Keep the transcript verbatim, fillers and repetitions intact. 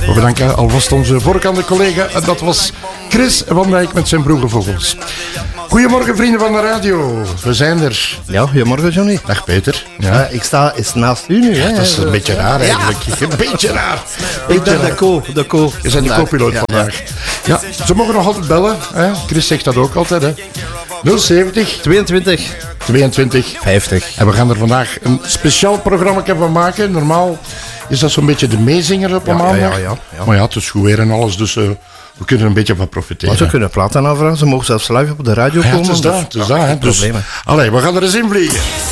We bedanken alvast onze voorkante collega. Dat was Chris van Dijk met zijn Broegenvogels. Goedemorgen vrienden van de radio. We zijn er. Ja, goedemorgen Johnny. Dag Peter. Ja. Ja, ik sta eens naast u nu. Hè. Ja, dat is een beetje raar eigenlijk. Ja. Een beetje raar. Ik ben de co. De co. Je bent de co-piloot ja, vandaag. Ja. ja, ze mogen nog altijd bellen. Hè. Chris zegt dat ook altijd. Hè. nul zeventig tweeëntwintig tweeëntwintig vijftig. En we gaan er vandaag een speciaal programma van maken. Normaal is dat zo'n beetje de meezinger op een ja, maandag. Ja, ja, ja, ja. Maar ja, het is goed weer en alles, dus uh, we kunnen er een beetje van profiteren. Maar ze kunnen platen aanvragen, ze mogen zelfs live op de radio ja, komen. het is dat, het is ja, dat. Hè. Dus, allee, we gaan er eens in vliegen.